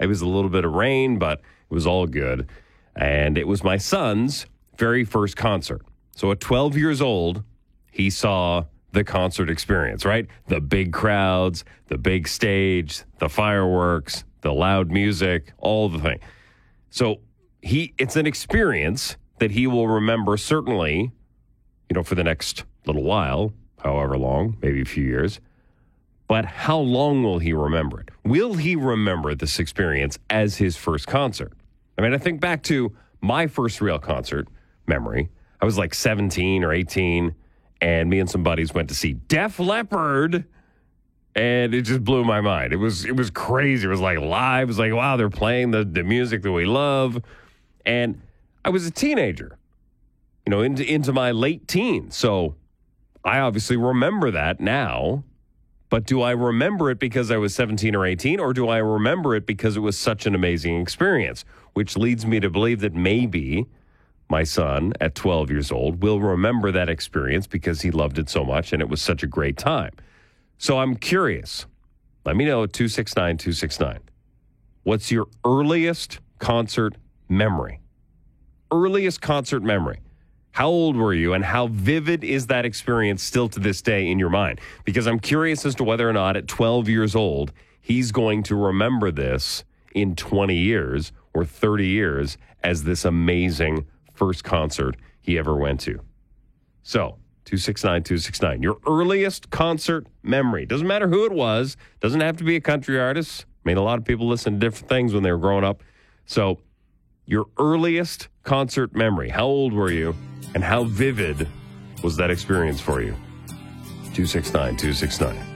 It was a little bit of rain, but it was all good. And it was my son's very first concert. So at 12 years old, he saw the concert experience, right? The big crowds, the big stage, the fireworks, the loud music, all the thing. So it's an experience that he will remember certainly, for the next little while, however long, maybe a few years. But how long will he remember it? Will he remember this experience as his first concert? I mean, I think back to my first real concert memory. I was like 17 or 18, and me and some buddies went to see Def Leppard, and it just blew my mind. It was crazy. It was like live. It was like, wow, they're playing the music that we love. And I was a teenager, into my late teens. So I obviously remember that now. But do I remember it because I was 17 or 18, or do I remember it because it was such an amazing experience? Which leads me to believe that maybe my son at 12 years old will remember that experience because he loved it so much and it was such a great time. So I'm curious. Let me know at 269-269. What's your earliest concert memory? Earliest concert memory. How old were you, and how vivid is that experience still to this day in your mind? Because I'm curious as to whether or not at 12 years old, he's going to remember this in 20 years or 30 years as this amazing first concert he ever went to. So, 269-269, your earliest concert memory. Doesn't matter who it was. Doesn't have to be a country artist. I mean, a lot of people listen to different things when they were growing up. So, your earliest concert memory. How old were you? And how vivid was that experience for you? 269-269.